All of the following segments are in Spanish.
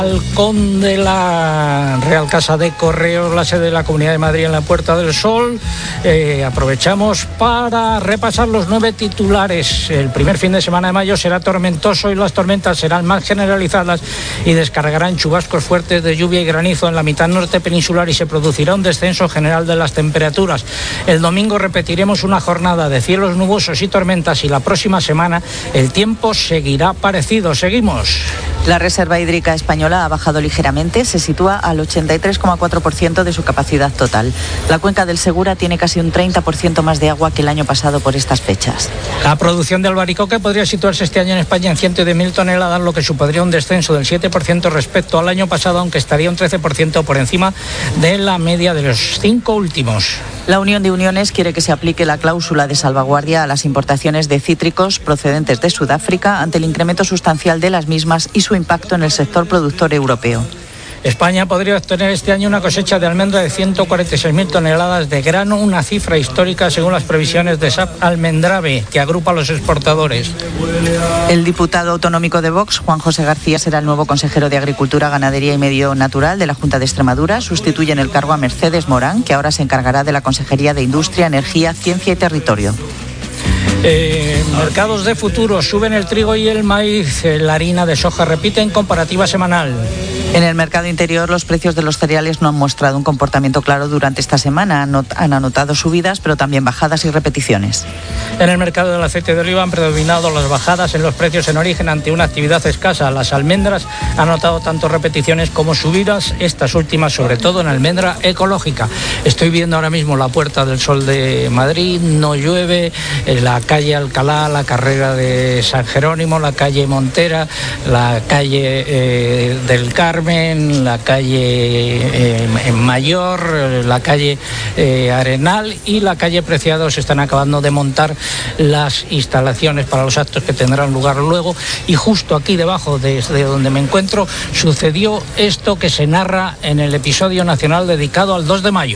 Balcón de la Real Casa de Correos, la sede de la Comunidad de Madrid en la Puerta del Sol. Aprovechamos para repasar los 9 titulares. El primer fin de semana de mayo será tormentoso y las tormentas serán más generalizadas y descargarán chubascos fuertes de lluvia y granizo en la mitad norte peninsular y se producirá un descenso general de las temperaturas. El domingo repetiremos una jornada de cielos nubosos y tormentas y la próxima semana el tiempo seguirá parecido. Seguimos. La reserva hídrica española ha bajado ligeramente, se sitúa al 83,4% de su capacidad total. La cuenca del Segura tiene casi un 30% más de agua que el año pasado por estas fechas. La producción de albaricoque podría situarse este año en España en 110.000 toneladas, lo que supondría un descenso del 7% respecto al año pasado, aunque estaría un 13% por encima de la media de los 5 últimos. La Unión de Uniones quiere que se aplique la cláusula de salvaguardia a las importaciones de cítricos procedentes de Sudáfrica ante el incremento sustancial de las mismas y su impacto en el sector productor europeo. España podría obtener este año una cosecha de almendra de 146.000 toneladas de grano, una cifra histórica según las previsiones de SAP Almendrave, que agrupa a los exportadores. El diputado autonómico de Vox, Juan José García, será el nuevo consejero de Agricultura, Ganadería y Medio Natural de la Junta de Extremadura. Sustituye en el cargo a Mercedes Morán, que ahora se encargará de la Consejería de Industria, Energía, Ciencia y Territorio. Mercados de futuro, suben el trigo y el maíz, la harina de soja repite en comparativa semanal. En el mercado interior, los precios de los cereales no han mostrado un comportamiento claro durante esta semana. Han anotado subidas, pero también bajadas y repeticiones. En el mercado del aceite de oliva han predominado las bajadas en los precios en origen ante una actividad escasa. Las almendras han notado tanto repeticiones como subidas, estas últimas sobre todo en almendra ecológica. Estoy viendo ahora mismo la Puerta del Sol de Madrid, no llueve, la calle Alcalá, la carrera de San Jerónimo, la calle Montera, la calle del Carmen, la calle Mayor, la calle Arenal y la calle Preciados están acabando de montar las instalaciones para los actos que tendrán lugar luego, y justo aquí debajo desde donde me encuentro sucedió esto que se narra en el episodio nacional dedicado al 2 de mayo.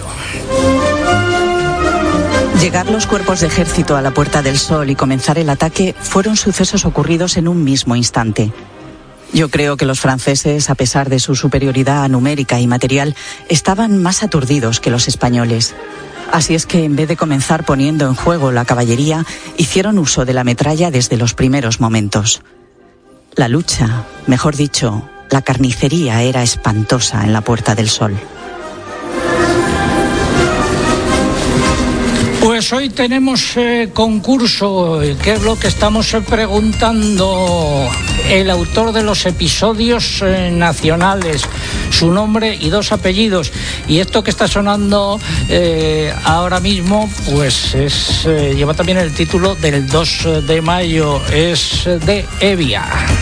Llegar los cuerpos de ejército a la Puerta del Sol y comenzar el ataque fueron sucesos ocurridos en un mismo instante. Yo creo que los franceses, a pesar de su superioridad numérica y material, estaban más aturdidos que los españoles. Así es que, en vez de comenzar poniendo en juego la caballería, hicieron uso de la metralla desde los primeros momentos. La lucha, mejor dicho, la carnicería era espantosa en la Puerta del Sol. Pues hoy tenemos concurso. ¿Qué es lo que estamos preguntando? El autor de los episodios nacionales, su nombre y 2 apellidos. Y esto que está sonando ahora mismo, pues lleva también el título del 2 de mayo. Es de Evia.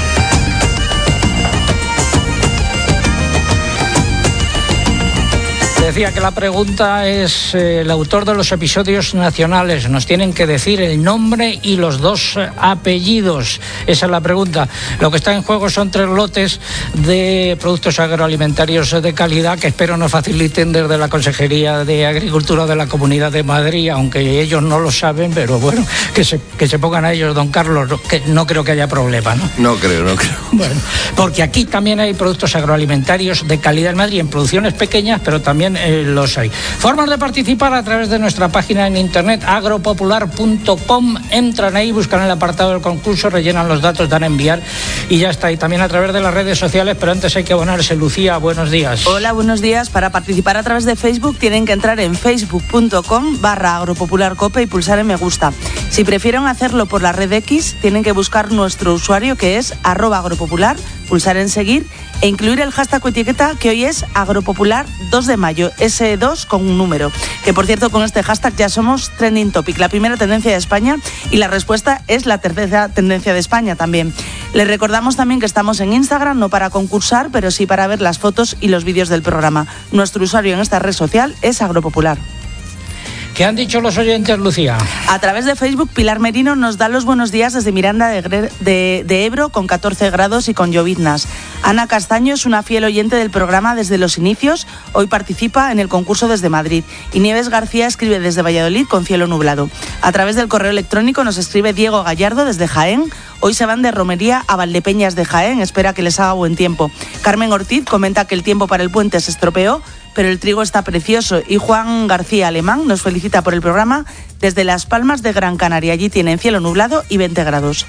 Decía que la pregunta es el autor de los episodios nacionales. Nos tienen que decir el nombre y los 2 apellidos. Esa es la pregunta. Lo que está en juego son 3 lotes de productos agroalimentarios de calidad que espero nos faciliten desde la Consejería de Agricultura de la Comunidad de Madrid, aunque ellos no lo saben, pero bueno, que se pongan a ellos, don Carlos, que no creo que haya problema, ¿no? No creo. Bueno, porque aquí también hay productos agroalimentarios de calidad en Madrid, en producciones pequeñas, pero también los hay. Formas de participar a través de nuestra página en internet agropopular.com. Entran ahí, buscan el apartado del concurso, rellenan los datos, dan a enviar y ya está. Y también a través de las redes sociales, pero antes hay que abonarse. Lucía, buenos días. Hola, buenos días. Para participar a través de Facebook tienen que entrar en facebook.com/agropopularcope y pulsar en me gusta. Si prefieren hacerlo por la red X, tienen que buscar nuestro usuario, que es @agropopular, pulsar en seguir e incluir el hashtag o etiqueta, que hoy es agropopular 2 de mayo, S2 con un número. Que por cierto, con este hashtag ya somos trending topic, la primera tendencia de España, y la respuesta es la tercera tendencia de España también. Les recordamos también que estamos en Instagram, no para concursar, pero sí para ver las fotos y los vídeos del programa. Nuestro usuario en esta red social es agropopular. ¿Qué han dicho los oyentes, Lucía? A través de Facebook, Pilar Merino nos da los buenos días desde Miranda de Ebro, con 14 grados y con lloviznas. Ana Castaño es una fiel oyente del programa desde los inicios, hoy participa en el concurso desde Madrid. Y Nieves García escribe desde Valladolid, con cielo nublado. A través del correo electrónico nos escribe Diego Gallardo desde Jaén. Hoy se van de romería a Valdepeñas de Jaén, espera que les haga buen tiempo. Carmen Ortiz comenta que el tiempo para el puente se estropeó, pero el trigo está precioso. Y Juan García Alemán nos felicita por el programa desde Las Palmas de Gran Canaria. Allí tienen cielo nublado y 20 grados.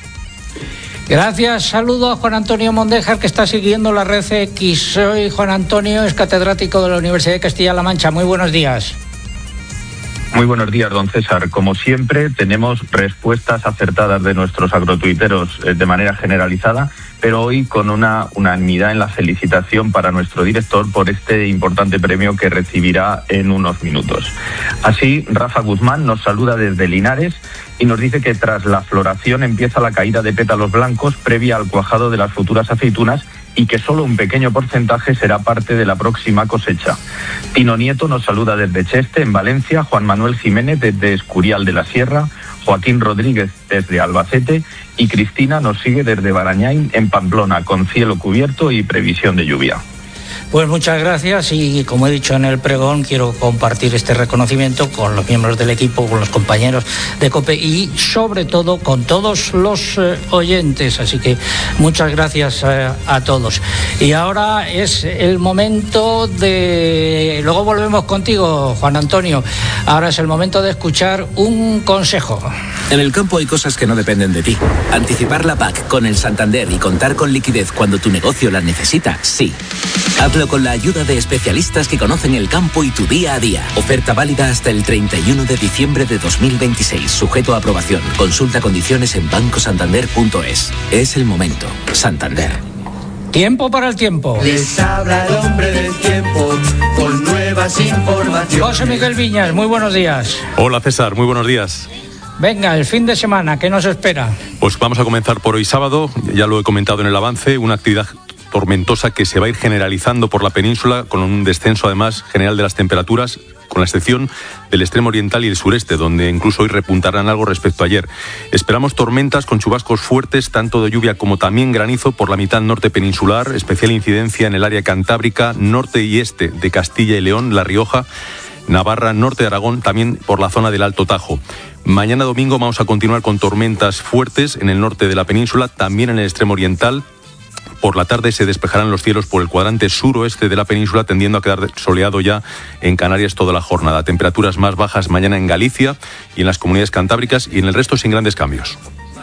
Gracias, saludo a Juan Antonio Mondejar, que está siguiendo la red X. Soy Juan Antonio, es catedrático de la Universidad de Castilla-La Mancha. Muy buenos días. Muy buenos días, don César. Como siempre, tenemos respuestas acertadas de nuestros agrotuiteros de manera generalizada, pero hoy con una unanimidad en la felicitación para nuestro director por este importante premio que recibirá en unos minutos. Así, Rafa Guzmán nos saluda desde Linares y nos dice que tras la floración empieza la caída de pétalos blancos previa al cuajado de las futuras aceitunas y que solo un pequeño porcentaje será parte de la próxima cosecha. Tino Nieto nos saluda desde Cheste, en Valencia, Juan Manuel Jiménez desde Escurial de la Sierra, Joaquín Rodríguez desde Albacete y Cristina nos sigue desde Barañáin, en Pamplona, con cielo cubierto y previsión de lluvia. Pues muchas gracias y, como he dicho en el pregón, quiero compartir este reconocimiento con los miembros del equipo, con los compañeros de COPE y sobre todo con todos los oyentes, así que muchas gracias a todos. Y ahora es el momento de... Luego volvemos contigo, Juan Antonio. Ahora es el momento de escuchar un consejo. En el campo hay cosas que no dependen de ti. Anticipar la PAC con el Santander y contar con liquidez cuando tu negocio la necesita, sí. Hazlo con la ayuda de especialistas que conocen el campo y tu día a día. Oferta válida hasta el 31 de diciembre de 2026. Sujeto a aprobación. Consulta condiciones en bancosantander.es. Es el momento. Santander. Tiempo para el tiempo. Les habla el hombre del tiempo con nuevas informaciones. José Miguel Viñas, muy buenos días. Hola César, muy buenos días. Venga, el fin de semana, ¿qué nos espera? Pues vamos a comenzar por hoy sábado, ya lo he comentado en el avance, una actividad tormentosa que se va a ir generalizando por la península con un descenso además general de las temperaturas, con la excepción del extremo oriental y el sureste, donde incluso hoy repuntarán algo respecto a ayer. Esperamos tormentas con chubascos fuertes, tanto de lluvia como también granizo por la mitad norte peninsular, especial incidencia en el área cantábrica, norte y este de Castilla y León, La Rioja, Navarra, norte de Aragón, también por la zona del Alto Tajo. Mañana domingo vamos a continuar con tormentas fuertes en el norte de la península, también en el extremo oriental. Por la tarde se despejarán los cielos por el cuadrante suroeste de la península, tendiendo a quedar soleado ya en Canarias toda la jornada. Temperaturas más bajas mañana en Galicia y en las comunidades cantábricas y en el resto sin grandes cambios.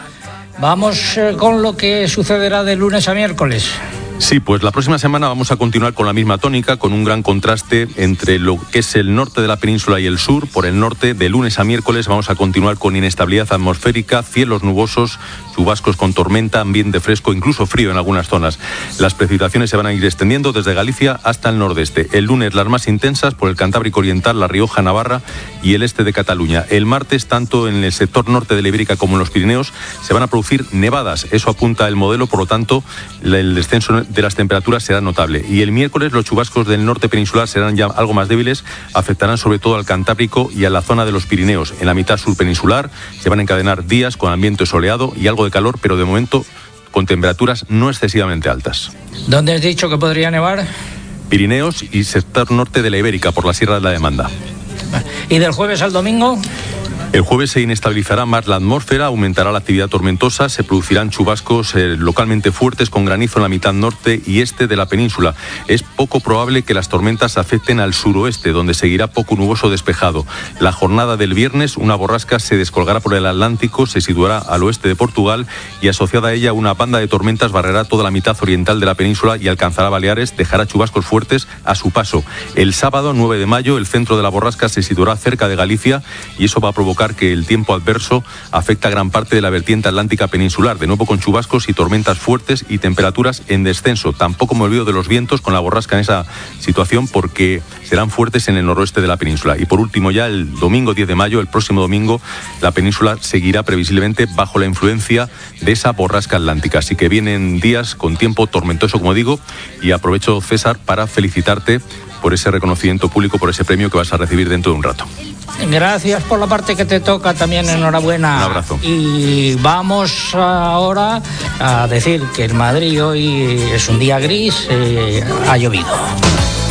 Vamos con lo que sucederá de lunes a miércoles. Sí, pues la próxima semana vamos a continuar con la misma tónica, con un gran contraste entre lo que es el norte de la península y el sur. Por el norte, de lunes a miércoles, vamos a continuar con inestabilidad atmosférica, cielos nubosos, chubascos con tormenta, ambiente fresco, incluso frío en algunas zonas. Las precipitaciones se van a ir extendiendo desde Galicia hasta el nordeste. El lunes las más intensas por el Cantábrico Oriental, La Rioja, Navarra y el este de Cataluña. El martes, tanto en el sector norte de la Ibérica como en los Pirineos, se van a producir nevadas. Eso apunta el modelo, por lo tanto, el descenso de las temperaturas será notable. Y el miércoles los chubascos del norte peninsular serán ya algo más débiles, afectarán sobre todo al Cantábrico y a la zona de los Pirineos. En la mitad sur peninsular se van a encadenar días con ambiente soleado y algo de calor, pero de momento con temperaturas no excesivamente altas. ¿Dónde has dicho que podría nevar? Pirineos y sector norte de la Ibérica, por la Sierra de la Demanda. ¿Y del jueves al domingo? El jueves se inestabilizará más la atmósfera, aumentará la actividad tormentosa, se producirán chubascos localmente fuertes con granizo en la mitad norte y este de la península. Es poco probable que las tormentas afecten al suroeste, donde seguirá poco nuboso despejado. La jornada del viernes, una borrasca se descolgará por el Atlántico, se situará al oeste de Portugal y asociada a ella una banda de tormentas barrerá toda la mitad oriental de la península y alcanzará Baleares, dejará chubascos fuertes a su paso. El sábado 9 de mayo, el centro de la borrasca se situará cerca de Galicia y eso va a provocar que el tiempo adverso afecta a gran parte de la vertiente atlántica peninsular, de nuevo con chubascos y tormentas fuertes y temperaturas en descenso. Tampoco me olvido de los vientos con la borrasca en esa situación porque serán fuertes en el noroeste de la península. Y por último ya el domingo 10 de mayo, el próximo domingo, la península seguirá previsiblemente bajo la influencia de esa borrasca atlántica. Así que vienen días con tiempo tormentoso, como digo, y aprovecho, César, para felicitarte por ese reconocimiento público, por ese premio que vas a recibir dentro de un rato. Gracias por la parte que te toca, también enhorabuena. Un abrazo. Y vamos ahora a decir que en Madrid hoy es un día gris, ha llovido.